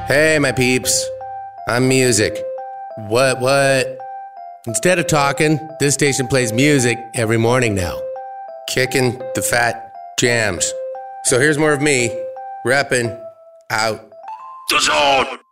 Hey, my peeps. I'm music. What? Instead of talking, this station plays music every morning now. Kicking the fat jams. So here's more of me, repping out. The Zone!